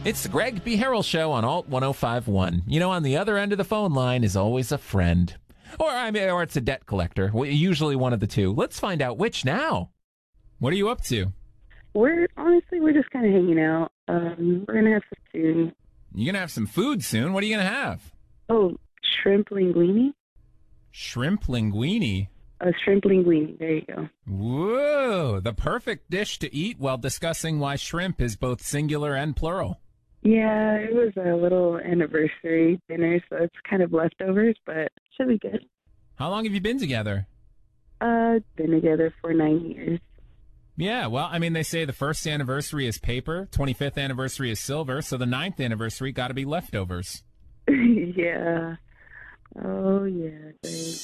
It's the Greg B. Harrell Show on Alt 1051. You know, on the other end of the phone line is always a friend. Or it's a debt collector. Usually one of the two. Let's find out which now. What are you up to? We're just kind of hanging out. We're going to have some food. You're going to have some food soon? What are you going to have? Oh, shrimp linguine. Shrimp linguine? Shrimp linguine. There you go. Whoa, the perfect dish to eat while discussing why shrimp is both singular and plural. Yeah, it was a little anniversary dinner, so it's kind of leftovers, but it should be good. How long have you been together? Been together for 9 years. Yeah, well, I mean, they say the first anniversary is paper, 25th anniversary is silver, so the 9th anniversary got to be leftovers. Yeah. Oh, yeah. Great.